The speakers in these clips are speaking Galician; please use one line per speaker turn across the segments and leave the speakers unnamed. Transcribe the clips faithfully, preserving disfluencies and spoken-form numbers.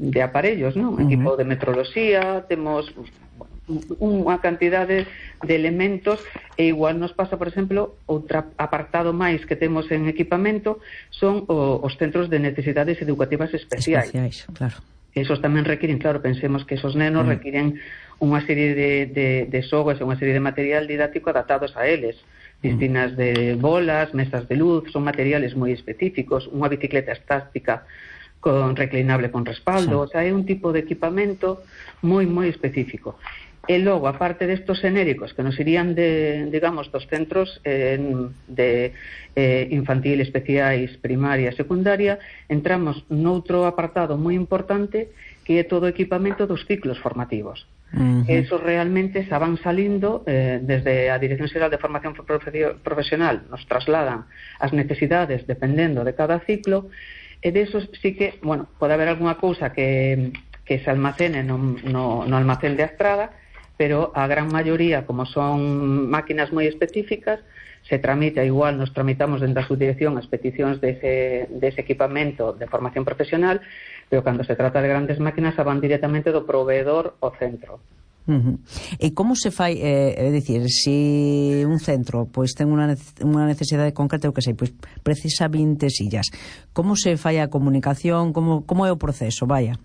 de aparellos, non? Uh-huh. Equipo de metroloxía, temos unha cantidade de elementos, e igual nos pasa, por exemplo, outro apartado máis que temos en equipamento son o, os centros de necesidades educativas especiais.
Especiais, claro.
Esos tamén requiren, claro, pensemos que esos nenos uh-huh. requiren unha serie de, de, de software, unha serie de material didáctico adaptados a eles. Piscinas de bolas, mesas de luz, son materiales moi específicos, unha bicicleta estática con reclinable con respaldo, sí. O sea, é un tipo de equipamento moi, moi específico. E logo, aparte destos genéricos que nos irían de, digamos, dos centros eh, de eh, infantil, especiais, primaria, secundaria, entramos noutro apartado moi importante que é todo o equipamento dos ciclos formativos. Uh-huh. Esos realmente se van salindo eh, desde a Dirección Xeral de Formación Profesional, nos trasladan as necesidades dependendo de cada ciclo, e desos sí que, bueno, pode haber algunha cousa que, que se almacene no, no, no almacén de Astrada, pero a gran maioría, como son máquinas moi específicas, se tramita igual, nos tramitamos dentro da subdirección as peticións dese, dese equipamento de formación profesional, pero cando se trata de grandes máquinas van directamente do proveedor ao centro.
Uh-huh. E como se fai, eh, é dicir, se un centro pois ten unha unha necesidade concreta, o que sei, pois precisa vinte sillas, como se fai a comunicación, como, como é o proceso, vaya?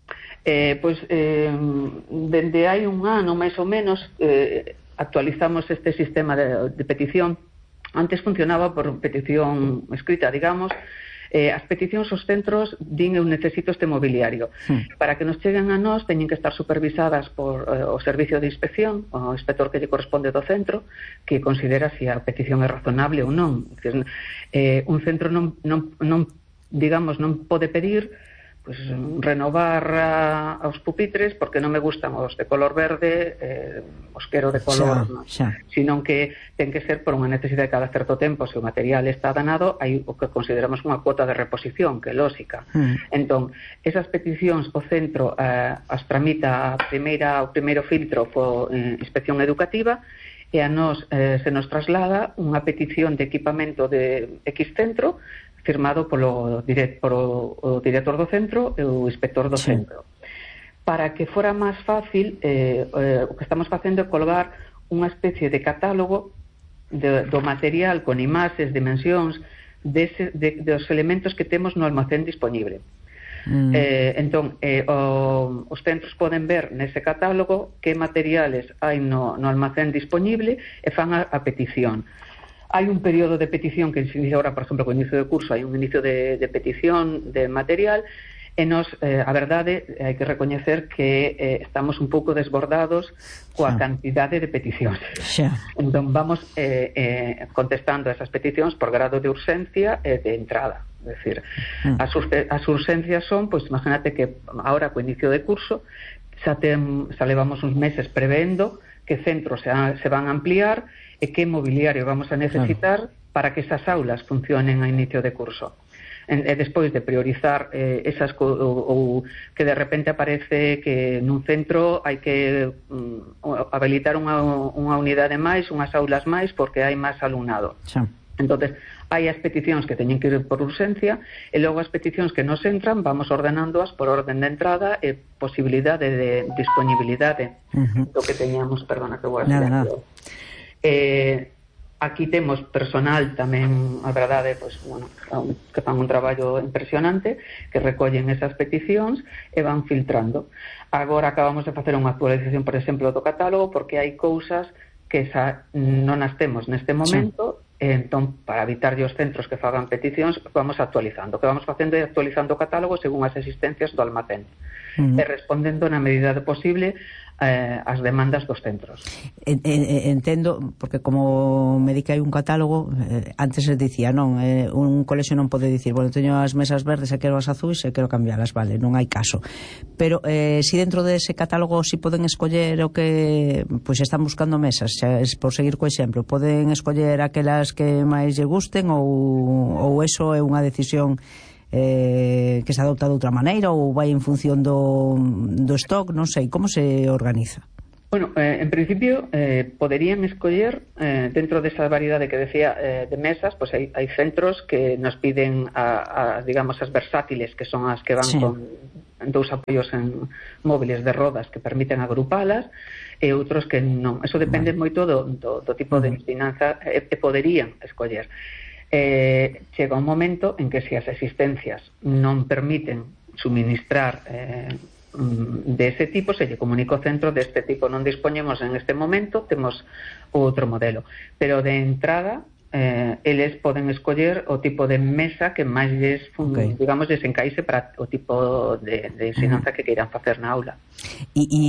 Eh, pois, eh, dende hai un ano, máis ou menos, eh, actualizamos este sistema de, de petición. Antes funcionaba por petición escrita, digamos. Eh, as peticións aos centros din eu necesito este mobiliario. Sí. Para que nos cheguen a nós teñen que estar supervisadas por eh, o servicio de inspección, o inspector que lle corresponde do centro, que considera se a petición é razonable ou non. Decir, eh, un centro non, non, non, digamos, non pode pedir pues, renovar a, aos pupitres porque non me gustan os de color verde, eh, os quero de color, xa, no? xa. Sino que ten que ser por unha necesidade de cada certo tempo. Se o material está danado, hai o que consideramos unha cuota de reposición, que é lógica. Mm. Entón, esas peticións o centro eh, as tramita a primeira, o primeiro filtro por eh, inspección educativa, e a nós eh, se nos traslada unha petición de equipamento de X centro firmado polo, direct, polo o director do centro e o inspector do sí. centro. Para que fora máis fácil, eh, eh, o que estamos facendo é colgar unha especie de catálogo de, do material con imaxes, dimensións dese, de, dos elementos que temos no almacén disponible. Mm. Eh, entón, eh, o, os centros poden ver nese catálogo que materiales hai no, no almacén disponible e fan a, a petición. Hai un período de petición que se inicia agora, por exemplo, con o inicio de curso, hai un inicio de, de petición de material, e nos, eh, a verdade, hai que recoñecer que eh, estamos un pouco desbordados coa xa. cantidade de peticións. Xa. Entón, vamos eh, eh, contestando esas peticións por grado de urxencia e de entrada. É dicir, mm. as, as urxencias son, pois, imagínate que agora, co inicio de curso, xa, ten, xa levamos uns meses preveendo que centros se, se van a ampliar e que mobiliario vamos a necesitar claro. para que esas aulas funcionen a inicio de curso. E, e despois de priorizar eh, esas ou, ou que de repente aparece que nun centro hai que um, habilitar unha, unha unidade máis, unhas aulas máis porque hai máis alumnado. Sí. Entonces, hai as peticións que teñen que ir por urxencia e logo as peticións que nos entran vamos ordenándoas por orden de entrada e posibilidade de disponibilidade uh-huh. do que teñamos, perdona que vou a
nada, nada.
Eh, aquí temos personal tamén, a verdade, pois, bueno, que fan un traballo impresionante, que recollen esas peticións e van filtrando. Agora acabamos de facer unha actualización, por exemplo, do catálogo, porque hai cousas que xa non as temos neste momento, sí. Entón, para evitar os centros que fagan peticións, vamos actualizando. O que vamos facendo é actualizando o catálogo según as existencias do almacén. Uh-huh. E respondendo na medida do posible eh, as demandas dos centros.
Entendo, porque como me di que hai un catálogo, eh, antes se dicía, non, eh, un colexio non pode dicir, bueno, teño as mesas verdes e quero as azuis e quero cambialas, vale, non hai caso. Pero eh, si dentro dese catálogo si poden escoller o que pois están buscando mesas, xa, por seguir co exemplo, poden escoller aquelas que máis lle gusten ou, ou eso é unha decisión Eh, que se adopta de outra maneira ou vai en función do, do stock, non sei, como se organiza?
Bueno, eh, en principio eh, poderían escoller eh, dentro desa variedade que decía eh, de mesas, pues hai, hai centros que nos piden a, a, digamos, as versátiles, que son as que van sí. con dous apoios en móviles de rodas que permiten agrupalas, e outros que non. Eso depende vale. moito do, do, do tipo uh-huh. de ensinanza e, e poderían escoller. Eh, chega un momento en que se as existencias non permiten suministrar eh, de ese tipo, se lle comunica o centro deste tipo non dispoñemos en este momento, temos outro modelo, pero de entrada eh, eles poden escoller o tipo de mesa que máis lles, okay. digamos, lles encaixe para o tipo de, de ensinanza que queiran facer na aula.
E, e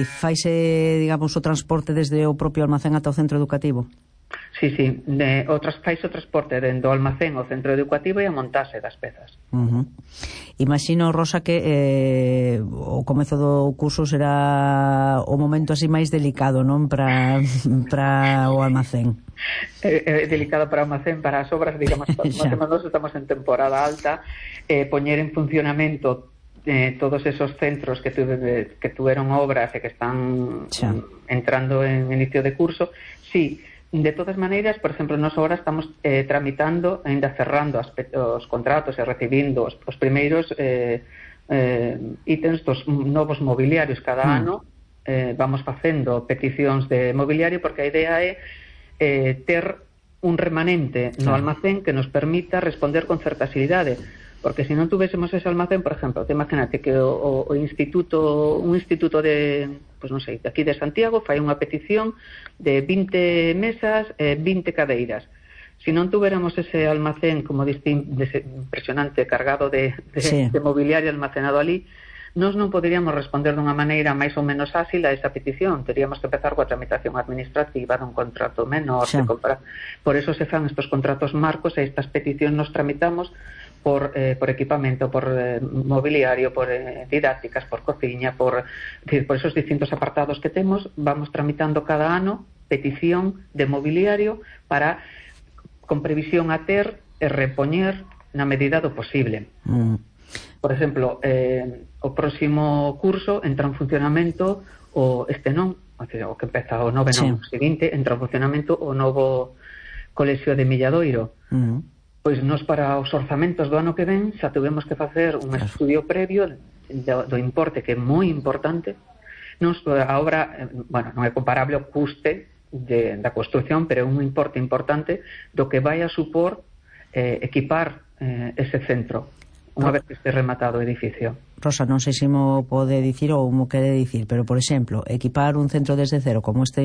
faise, digamos, o transporte desde o propio almacén ata o centro educativo?
Sí, sí, de, o tras, fais o transporte dentro do almacén ao centro educativo e a montase das pezas.
Uh-huh. Imagino, Rosa, que eh, o comezo do curso será o momento así máis delicado, non? Para, para o almacén.
É, é delicado para o almacén, para as obras, digamos, nós estamos en temporada alta, eh, poñer en funcionamento eh, todos esos centros que, tuve, que tuveron obras e que están xa. entrando en inicio de curso, sí. De todas maneiras, por exemplo, nós agora estamos eh, tramitando, ainda cerrando as, os contratos e recibindo os, os primeiros eh, eh, ítems dos novos mobiliarios cada mm. ano. Eh, vamos facendo peticións de mobiliario porque a idea é eh, ter un remanente no almacén que nos permita responder con certa axilidade. Porque se non tuvésemos ese almacén, por exemplo, te imagínate que o, o instituto, un instituto de, pues non sei, de aquí de Santiago fai unha petición de vinte mesas e vinte cadeiras. Se non tuviéramos ese almacén como distin, de, impresionante, cargado de, de, sí. de mobiliario almacenado ali, nós non poderíamos responder dunha maneira máis ou menos áxil a esa petición. Teríamos que empezar coa tramitación administrativa dun contrato menor. Sí. Compra... Por eso se fan estos contratos marcos e estas peticións nos tramitamos por, eh, por equipamento, por eh, mobiliario, por eh, didácticas, por cociña, por, decir, por esos distintos apartados que temos, vamos tramitando cada ano petición de mobiliario para, con previsión a ter e repoñer na medida do posible. Mm. Por exemplo, eh, o próximo curso entra en funcionamento o este non, o que empeza o nove non, sí. o seguinte, entra en funcionamento o novo colexio de Milladoiro. Mm. Pois nos para os orzamentos do ano que ven xa tuvemos que facer un claro. estudio previo do, do importe, que é moi importante. Nos, a obra, bueno, non é comparable ao custe de, da construción, pero é un importe importante do que vai a supor eh, equipar eh, ese centro unha vez que este rematado o edificio.
Rosa, non sei se mo pode dicir ou mo quere dicir, pero, por exemplo, equipar un centro desde cero como este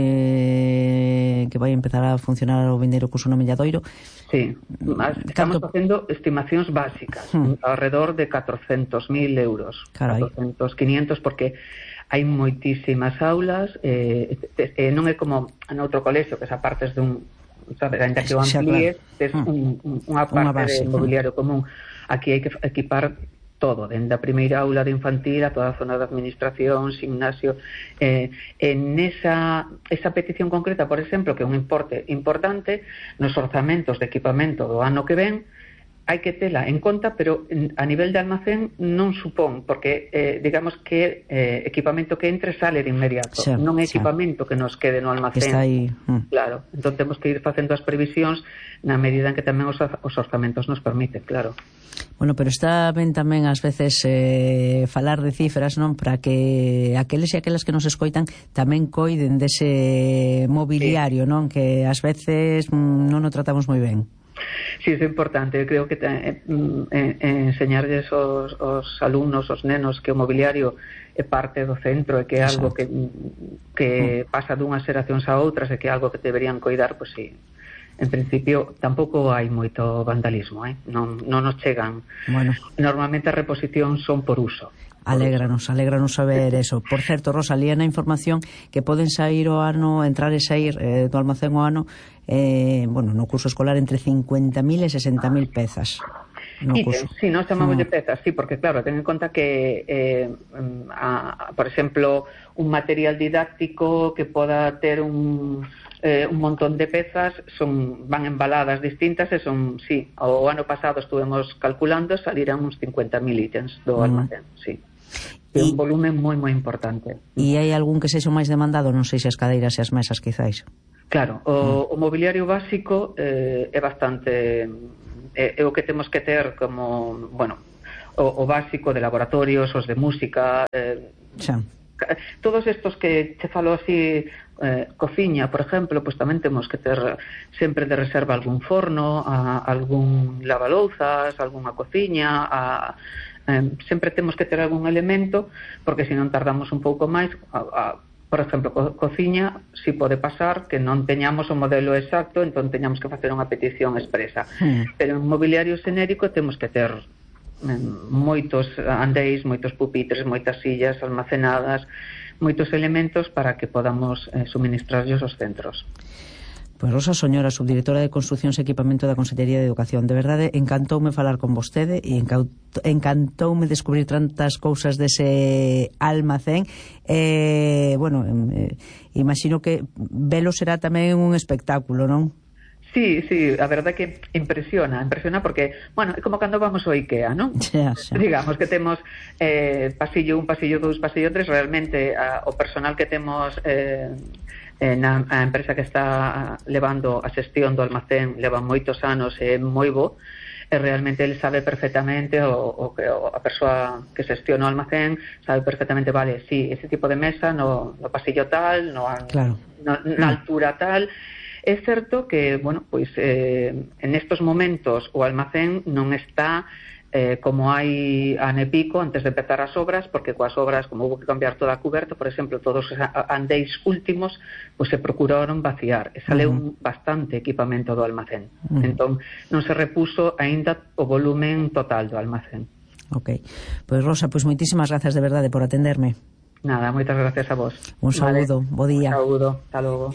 que vai empezar a funcionar o vindeiro curso no Milladoiro.
Sí, estamos canto... facendo estimacións básicas, hmm. alrededor de catrocentos mil euros. Carai. catorcentos, quinientos, porque hai moitísimas aulas, eh, eh, non é como en outro colexio, que esa partes dun, sabe, ainda que o amplíes, tes hmm. un, un, unha parte base, de mobiliario hmm. común. Aquí hai que equipar todo, dende a primeira aula de infantil a toda a zona de administración, gimnasio. Eh, en esa, esa petición concreta, por exemplo, que é un importe importante, nos orzamentos de equipamento do ano que ven, hai que tela en conta, pero a nivel de almacén non supón, porque eh, digamos que eh, equipamento que entre sale de inmediato, sí, non é equipamento sí. que nos quede no almacén.
Está aí. Mm.
Claro, entón temos que ir facendo as previsións na medida en que tamén os, os orzamentos nos permiten, claro.
Bueno, pero está ben tamén ás veces eh, falar de cifras, non? Para que aqueles e aquelas que nos escoitan tamén coiden dese mobiliario, sí. non? Que ás veces mm, non o tratamos moi ben.
Sí, é importante. Eu creo que eh, eh, enseñarles aos, aos alumnos, aos nenos, que o mobiliario é parte do centro e que é algo que, que pasa dunhas xeracións a outras e que é algo que deberían coidar, pois sí. En principio, tampouco hai moito vandalismo, eh? non, non nos chegan. Bueno. Normalmente as reposicións son por uso.
Alégranos, alégranos saber eso. Por certo, Rosa, lía na información que poden sair o ano, entrar e sair eh, do almacén o ano, eh, bueno, no curso escolar entre cincuenta mil e sesenta mil pezas. No
curso. Sí, nós chamamos de pezas, sí, porque claro, ten en conta que eh, a, a, por exemplo, un material didáctico que poda ter un eh, un montón de pezas, son van embaladas distintas e son, sí, o ano pasado estuvemos calculando, salirán uns cincuenta mil ítems do almacén, mm. sí. É un volumen moi moi importante.
E hai algún que sexa máis demandado? Non sei se as cadeiras e as mesas, quizáis.
Claro, o, o mobiliario básico eh, é bastante é, é o que temos que ter como, bueno, o, o básico de laboratorios, os de música, eh, xa. Todos estos que te falo así, eh, cociña, por exemplo, pues tamén temos que ter sempre de reserva algún forno, a, algún lavalouzas, algunha cociña, a Eh, sempre temos que ter algún elemento, porque se non tardamos un pouco máis. A, a, por exemplo, co, cociña, si pode pasar que non teñamos o modelo exacto, entón teñamos que facer unha petición expresa. Mm. Pero en mobiliario xenérico temos que ter eh, moitos andéis, moitos pupitres, moitas sillas almacenadas, moitos elementos para que podamos eh, suministrarllos aos centros.
Pois Rosa Soñora, subdirectora de Construcións e Equipamento da Consellería de Educación. De verdade, encantoume falar con vostede e encantoume descubrir tantas cousas dese almacén. Eh, bueno, eh, imagino que velo será tamén un espectáculo, non?
Sí, sí, a verdade que impresiona, impresiona porque, bueno, é como cando vamos ao IKEA, non?
Xa, xa.
Digamos que temos eh, pasillo un, pasillo dous, pasillo tres, realmente a, o personal que temos eh, na a empresa que está levando a xestión do almacén leva moitos anos e é moi bo, e realmente ele sabe perfectamente o, o, o a persoa que xestiona o almacén sabe perfectamente, vale, sí, ese tipo de mesa no, no pasillo tal, no, claro. no, na altura tal. É certo que, bueno, pois eh, en estos momentos o almacén non está eh, como hai ano e pico antes de empezar as obras, porque coas obras, como houve que cambiar toda a cuberta, por exemplo, todos os andéis últimos, pois se procuraron vaciar, e saleu uh -huh. bastante equipamento do almacén. Uh -huh. Entón, non se repuso aínda o volumen total do almacén.
Ok. Pois Rosa, pois moitísimas grazas de verdade por atenderme.
Nada, moitas gracias a vos.
Un saúdo,
vale.
bo día.
Un saúdo, hasta logo.